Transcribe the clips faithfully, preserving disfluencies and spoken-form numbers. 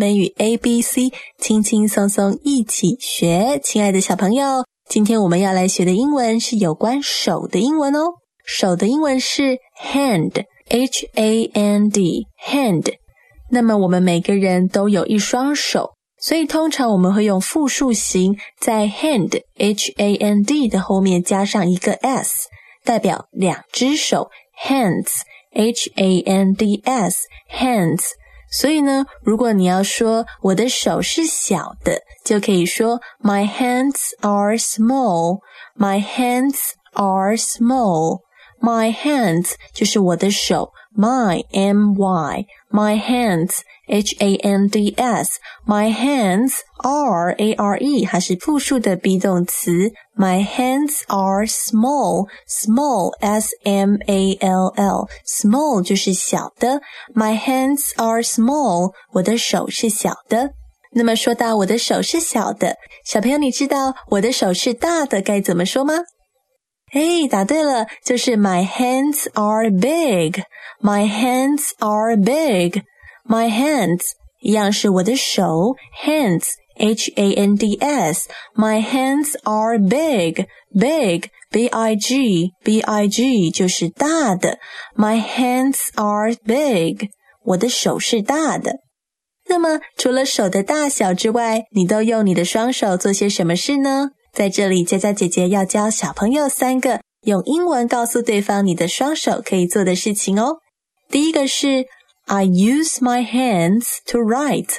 美语 A B C， 轻轻松松一起学。亲爱的小朋友，今天我们要来学的英文是有关手的英文哦。手的英文是 hand， H A N D， hand。那么我们每个人都有一双手，所以通常我们会用复数形，在 hand H A N D 的后面加上一个 s， 代表两只手 hands H A N D S hands。 所以呢，如果你要说我的手是小的，就可以说 My hands are small. My hands are small. My hands 就是我的手 My M Y My hands H A N D S My hands are A R E 它是复数的 be 动词 My hands are small Small S M A L L Small 就是小的 My hands are small 我的手是小的。那么说到我的手是小的，小朋友你知道我的手是大的该怎么说吗？诶，答对了，就是 My hands are big My hands are big My hands 一样是我的手 Hands H A N D S My hands are big Big B I G B I G 就是大的 My hands are big 我的手是大的。那么除了手的大小之外，你都用你的双手做些什么事呢？在这里佳佳姐姐要教小朋友三个用英文告诉对方你的双手可以做的事情哦。第一个是 I use my hands to write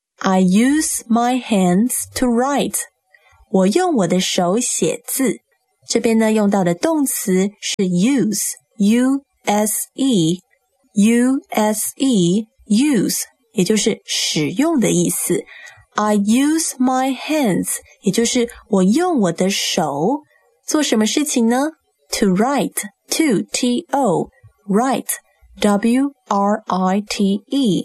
I use my hands to write 我用我的手写字。这边呢用到的动词是 use U S E U S E use 也就是使用的意思。I use my hands 也就是我用我的手做什么事情呢？ To write To T O Write W R I T E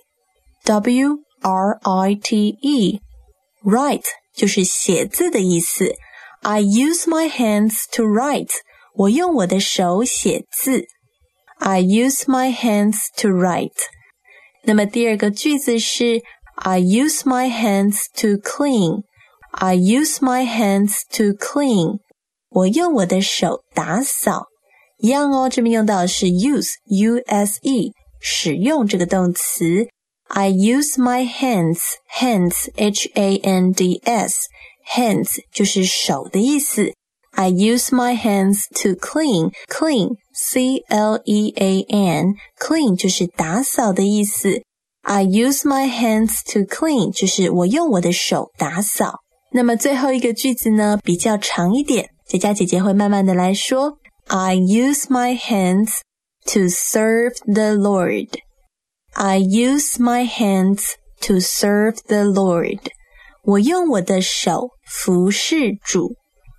W R I T E Write 就是写字的意思。 I use my hands to write 我用我的手写字。 I use my hands to write。 那么第二个句子是I use my hands to clean I use my hands to clean 我用我的手打扫。一样哦，这边用到的是 use U S E 使用这个动词。 I use my hands Hands H A N D S Hands 就是手的意思。 I use my hands to clean Clean C L E A N Clean 就是打扫的意思。I use my hands to clean 就是我用我的手打扫。那么最后一个句子呢比较长一点，佳佳姐姐会慢慢的来说。 I use my hands to serve the Lord I use my hands to serve the Lord 我用我的手服侍主。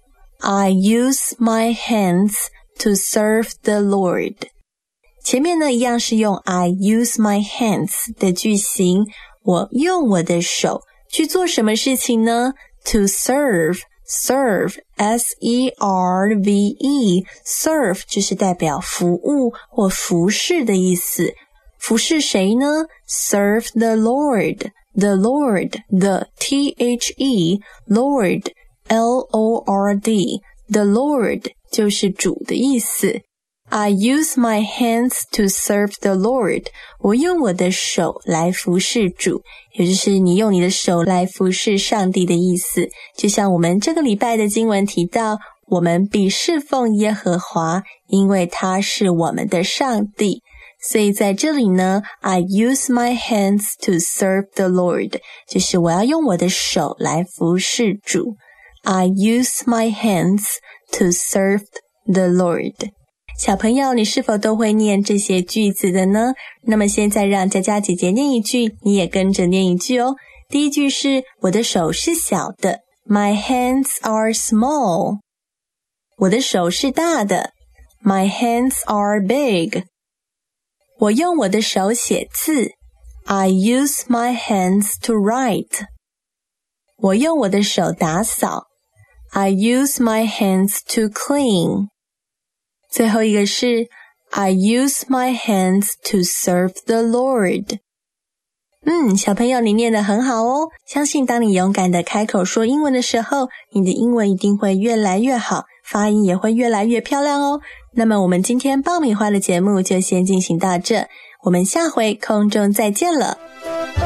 I use my hands to serve the Lord前面呢一样是用 I use my hands 的句型，我用我的手去做什么事情呢？ To serve Serve S E R V E Serve 就是代表服务或服侍的意思。服侍谁呢？ Serve the Lord The Lord The T H E Lord L O R D The Lord 就是主的意思。I use my hands to serve the Lord 我用我的手来服侍主，也就是你用你的手来服侍上帝的意思。就像我们这个礼拜的经文提到，我们必侍奉耶和华，因为他是我们的上帝。所以在这里呢 I use my hands to serve the Lord 就是我要用我的手来服侍主。 I use my hands to serve the Lord。小朋友，你是否都会念这些句子的呢？那么现在让佳佳姐姐念一句，你也跟着念一句哦。第一句是我的手是小的 My hands are small 我的手是大的 My hands are big 我用我的手写字 I use my hands to write 我用我的手打扫 I use my hands to clean最后一个是 I use my hands to serve the Lord 嗯，小朋友，你念得很好哦。相信当你勇敢地开口说英文的时候，你的英文一定会越来越好，发音也会越来越漂亮哦。那么我们今天爆米花的节目就先进行到这，我们下回空中再见了。